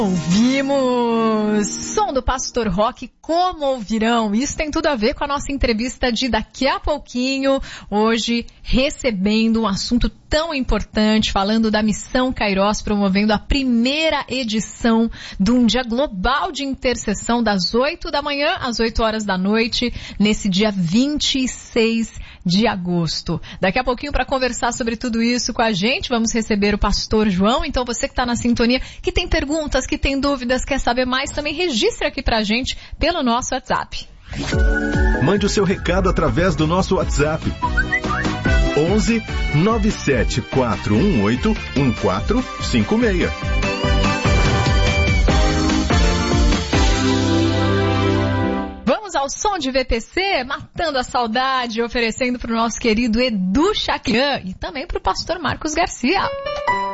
Ouvimos som do Pastor Rock, Como Ouvirão. Isso tem tudo a ver com a nossa entrevista de daqui a pouquinho, hoje recebendo um assunto tão importante, falando da Missão Kairos, promovendo a primeira edição de um dia global de intercessão das 8 da manhã às 8 horas da noite, nesse dia 26 de agosto. Daqui a pouquinho, para conversar sobre tudo isso com a gente, vamos receber o pastor João. Então você que está na sintonia, que tem perguntas, que tem dúvidas, quer saber mais, também registre aqui pra gente pelo nosso WhatsApp. Mande o seu recado através do nosso WhatsApp. 11 97 418 1456. Vamos ao som de VPC, matando a saudade, oferecendo para o nosso querido Edu Chaclian e também para o pastor Marcos Garcia.